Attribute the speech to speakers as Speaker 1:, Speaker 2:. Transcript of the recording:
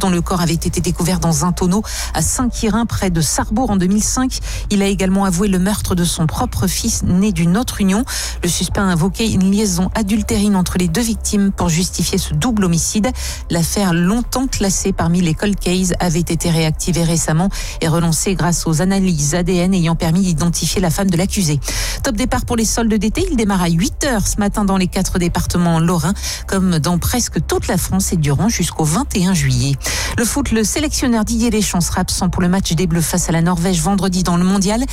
Speaker 1: dont le corps avait été découvert dans un tonneau à Saint-Quirin, près de Sarrebourg en 2005. Il a également avoué le meurtre de son propre fils, né d'une autre union. Le suspect a invoqué une liaison adultérine entre les deux victimes pour justifier ce double homicide. L'affaire, longtemps classée parmi les cold cases, avait été réactivée récemment et relancée grâce aux analyses ADN ayant permis d'identifier la femme de l'accusé. Top départ pour les soldes d'été. Il démarre à 8h ce matin dans les 4 départements lorrains, comme dans presque toute la France et durant jusqu'au 21 juillet. Le foot, le sélectionneur Didier Deschamps sera absent pour le match des Bleus face à la Norvège vendredi dans le mondial.